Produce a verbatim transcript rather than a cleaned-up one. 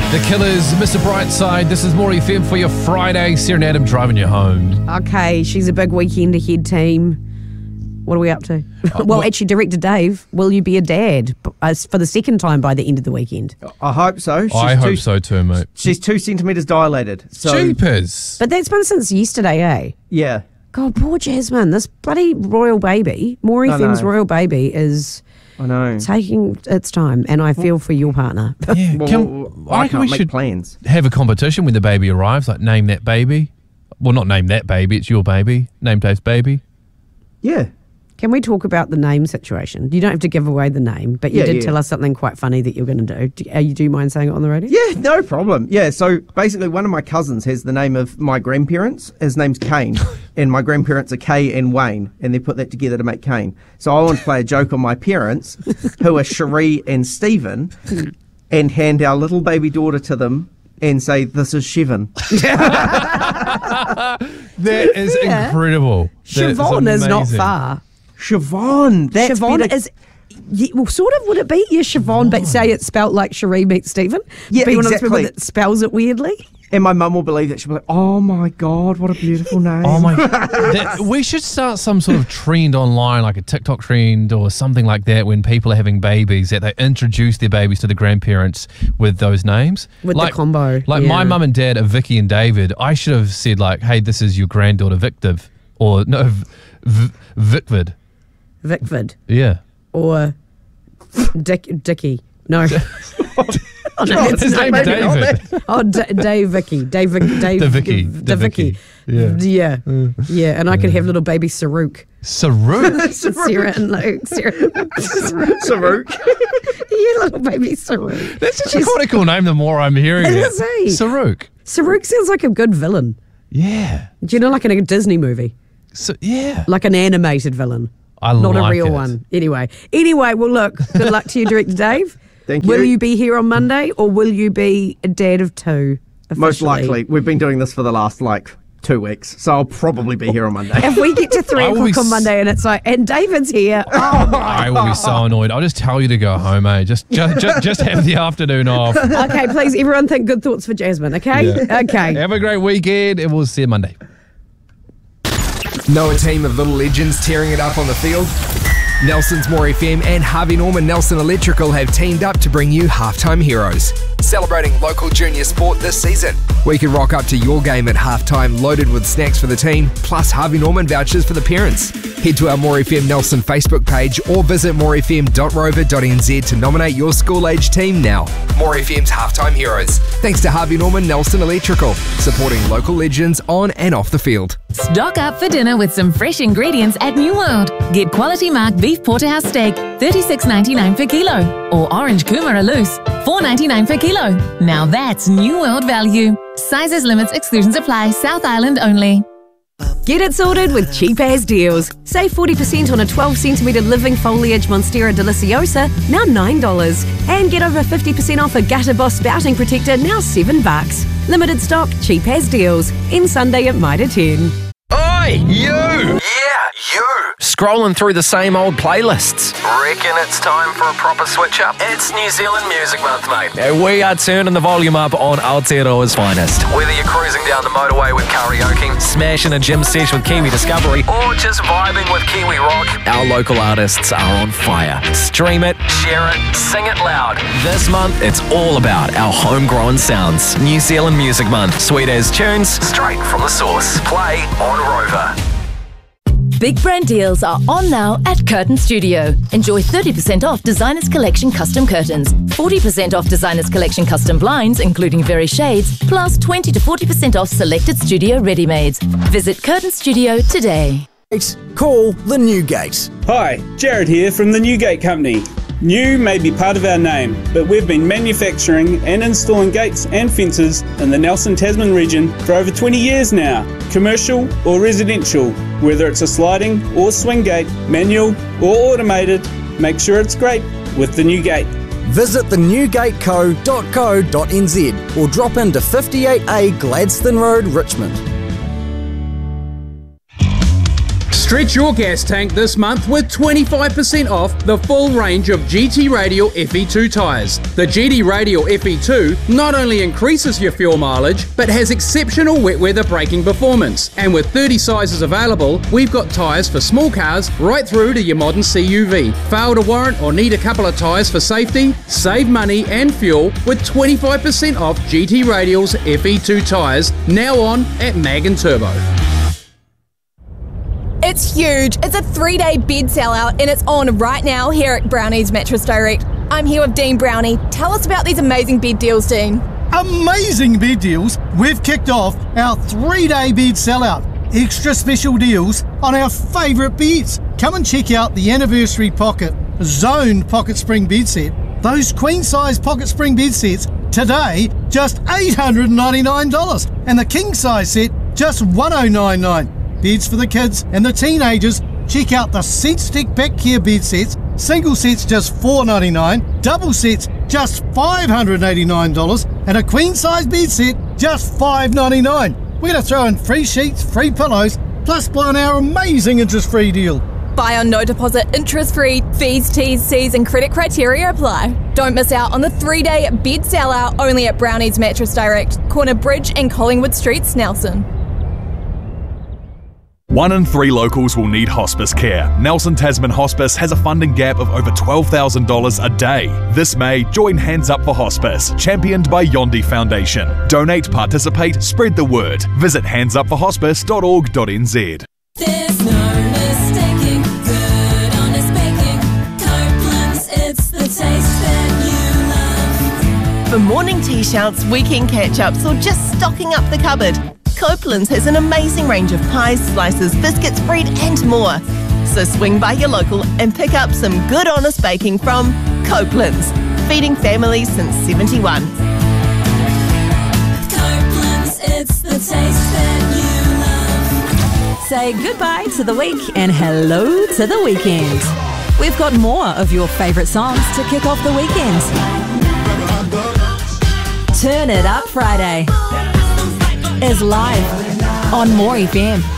The Killers, Mister Brightside. This is More F M for your Friday. Sarah and Adam driving you home. Okay, she's a big weekend ahead team. What are we up to? Uh, well, what? actually, Director Dave, will you be a dad uh, for the second time by the end of the weekend? I hope so. She's I hope two, so too, mate. She's two centimetres dilated. So, Jeepers. But that's been since yesterday, eh? yeah. God, poor Jasmine. This bloody royal baby, More I F M's know. royal baby, is I know. taking its time, and I feel for your partner. Yeah, Well, can, well, I I reckon can't we make should plans. have a competition when the baby arrives, like name that baby. Well, not name that baby, it's your baby. Name Dave's baby. Yeah. Can we talk about the name situation? You don't have to give away the name, but you Yeah, did yeah. tell us something quite funny that you're going to do. Do, uh, you do you mind saying it on the radio? Yeah, no problem. Yeah, so basically one of my cousins has the name of my grandparents. His name's Kane, and my grandparents are Kay and Wayne, and they put that together to make Kane. So I want to play a joke on my parents, who are Cherie and Stephen, and hand our little baby daughter to them and say, this is Shivan. That is fair, incredible. That Siobhan is not amazing. far. Siobhan. That's Siobhan better. is, yeah, well, sort of, would it be? Yeah, Siobhan, but say it's spelt like Cherie meets Stephen. Yeah, be one of those exactly. people that spells it weirdly. And my mum will believe that. She'll be like, oh my God, what a beautiful name. Oh my! That, we should start some sort of trend online, like a TikTok trend or something like that, when people are having babies, that they introduce their babies to the grandparents with those names, With the like, combo, Like yeah. my mum and dad are Vicky and David. I should have said like, "Hey, this is your granddaughter Victiv," or no, v- v- Vicvid. Vicvid. Yeah. Or Dick, Dickie. No. Oh, no, His it's name's not- David. Oh, D- Dave Vicky. Dave Vicky. Dave The Vicky. The, The Vicky. Vicky. Yeah. Yeah. Yeah. And I could have little baby Saruk. Saruk. Sarah and Luke. Sarah. Saruk. Yeah, little baby Saruk. That's just quite a cool name. The more I'm hearing It it, is, eh? Saruk. Saruk sounds like a good villain. Yeah. Do you know, like in a Disney movie? So yeah. Like an animated villain. I Not like a real it. one. Anyway. Anyway, well, look, good luck to you, Director Dave. Thank Will you. you be here on Monday, or will you be a dad of two? Most officially? likely. We've been doing this for the last, like, two weeks. So I'll probably be here on Monday. If we get to three I will be o'clock on s- Monday and it's like, and David's here. Oh, I will be so annoyed. I'll just tell you to go home, eh? Just, just, just, just have the afternoon off. okay, please, everyone think good thoughts for Jasmine, okay? Yeah. Okay. Have a great weekend, and we'll see you Monday. Know a team of little legends tearing it up on the field? Nelson's More F M and Harvey Norman Nelson Electrical have teamed up to bring you Halftime Heroes, celebrating local junior sport this season. We can rock up to your game at halftime loaded with snacks for the team, plus Harvey Norman vouchers for the parents. Head to our More F M Nelson Facebook page or visit more f m dot rover dot n z to nominate your school-age team now. More F M's Halftime Heroes, thanks to Harvey Norman Nelson Electrical, supporting local legends on and off the field. Stock up for dinner with some fresh ingredients at New World. Get quality mark beef porterhouse steak, thirty-six ninety-nine per kilo, or orange kumara loose, four ninety-nine per kilo. Now that's New World value. Sizes, limits, exclusions apply. South Island only. Get it sorted with Cheap As Deals. Save forty percent on a twelve centimetre living foliage Monstera deliciosa, now nine dollars. And get over fifty percent off a Gutter Boss spouting protector, now seven bucks. Limited stock, Cheap As Deals. In Sunday at Mitre ten. Oi, you! Yeah, you! Scrolling through the same old playlists. Reckon it's time for a proper switch up? It's New Zealand Music Month, mate. And we are turning the volume up on Aotearoa's finest. Whether you're cruising down the motorway with karaoke, Smashing a gym sesh with Kiwi Discovery, or just vibing with Kiwi rock, our local artists are on fire. Stream it. share it, sing it loud. This month, it's all about our homegrown sounds. New Zealand Music Month. Sweet as tunes. Straight from the source. Play on Rover. Big brand deals are on now at Curtain Studio. Enjoy thirty percent off Designers Collection custom curtains, forty percent off Designers Collection custom blinds, including Very Shades, plus twenty to forty percent off selected studio ready-mades. Visit Curtain Studio today. Call the Newgate. Hi, Jared here from the Newgate Company. New may be part of our name, but we've been manufacturing and installing gates and fences in the Nelson Tasman region for over twenty years now. Commercial or residential, whether it's a sliding or swing gate, manual or automated, make sure it's great with the Newgate. Visit the newgate co dot co dot n z or drop into fifty-eight A Gladstone Road, Richmond. Stretch your gas tank this month with twenty-five percent off the full range of G T Radial F E two tyres. The G T Radial F E two not only increases your fuel mileage, but has exceptional wet weather braking performance. And with thirty sizes available, we've got tyres for small cars right through to your modern C U V. Fail to warrant or need a couple of tyres for safety? Save money and fuel with twenty-five percent off G T Radial's F E two tyres, now on at Mag and Turbo. It's huge. It's a three-day bed sellout and it's on right now here at Brownie's Mattress Direct. I'm here with Dean Brownie. Tell us about these amazing bed deals, Dean. Amazing bed deals. We've kicked off our three-day bed sellout. Extra special deals on our favourite beds. Come and check out the Anniversary Pocket Zoned Pocket Spring bed set. Those queen-size pocket spring bed sets today just eight hundred ninety-nine dollars and the king-size set just one thousand nine hundred ninety-nine dollars. Beds for the kids and the teenagers. Check out the SeatStick Back Care bed sets. Single sets just four hundred ninety-nine dollars, double sets just five hundred eighty-nine dollars, and a queen size bed set just five hundred ninety-nine dollars. We're going to throw in free sheets, free pillows, plus buy on our amazing interest-free deal. Buy on no deposit, interest-free, fees, T's, C's and credit criteria apply. Don't miss out on the three-day bed sellout only at Brownie's Mattress Direct, Corner Bridge and Collingwood Street, Nelson. One in three locals will need hospice care. Nelson Tasman Hospice has a funding gap of over twelve thousand dollars a day. This May, join Hands Up for Hospice, championed by Yondi Foundation. Donate, participate, spread the word. Visit hands up for hospice dot org dot n z. There's no mistaking good, honest baking. Copeland's, it's the taste that you love. For morning tea shouts, weekend catch-ups or just stocking up the cupboard, Copeland's has an amazing range of pies, slices, biscuits, bread and more. So swing by your local and pick up some good honest baking from Copeland's, feeding families since seventy-one. Copeland's, it's the taste that you love. Say goodbye to the week and hello to the weekend. We've got more of your favourite songs to kick off the weekend. Turn It Up Friday is live on More F M.